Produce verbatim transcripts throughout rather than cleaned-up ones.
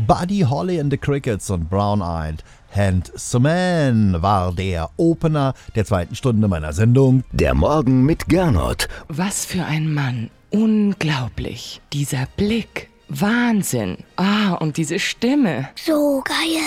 Buddy Holly and the Crickets und Brown Eyed Handsome war der Opener der zweiten Stunde meiner Sendung. Der Morgen mit Gernot. Was für ein Mann. Unglaublich. Dieser Blick. Wahnsinn. Ah, und diese Stimme. So geil.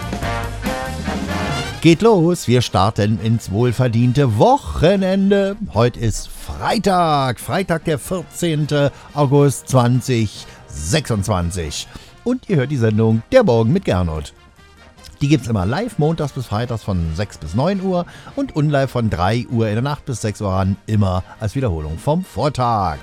Geht los, wir starten ins wohlverdiente Wochenende. Heute ist Freitag, Freitag der vierzehnten August zweitausendsechsundzwanzig. Und ihr hört die Sendung Der Morgen mit Gernot. Die gibt's immer live, montags bis freitags von sechs bis neun Uhr und unlive von drei Uhr in der Nacht bis sechs Uhr an, immer als Wiederholung vom Vortag.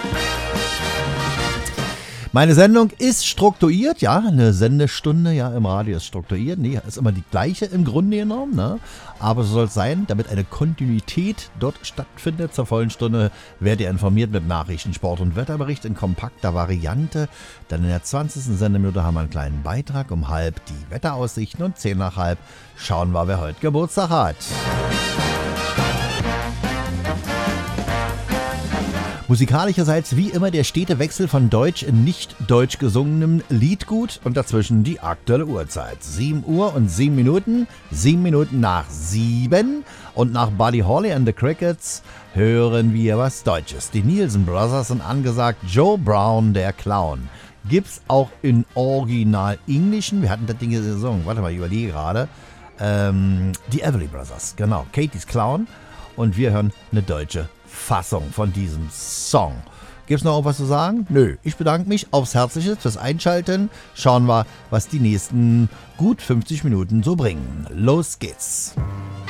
Meine Sendung ist strukturiert, ja, eine Sendestunde, ja, im Radio ist strukturiert, nee, ist immer die gleiche im Grunde genommen, ne? Aber so soll es sein, damit eine Kontinuität dort stattfindet. Zur vollen Stunde werdet ihr informiert mit Nachrichten, Sport und Wetterbericht in kompakter Variante. Dann in der zwanzigsten Sendeminute haben wir einen kleinen Beitrag, um halb die Wetteraussichten und zehn nach halb schauen wir, wer heute Geburtstag hat. Musikalischerseits wie immer der stete Wechsel von deutsch in nicht deutsch gesungenem Liedgut und dazwischen die aktuelle Uhrzeit. sieben Uhr und sieben Minuten, sieben Minuten nach sieben und nach Buddy Holly and the Crickets hören wir was Deutsches. Die Nielsen Brothers sind angesagt, Joe Brown, der Clown. Gibt's auch in Original Englischen, wir hatten das Ding gesungen, warte mal, ich überlege gerade, ähm, die Everly Brothers, genau, Katie's Clown und wir hören eine deutsche Fassung von diesem Song. Gibt's noch was zu sagen? Nö, ich bedanke mich aufs Herzliche fürs Einschalten. Schauen wir, was die nächsten gut fünfzig Minuten so bringen. Los geht's.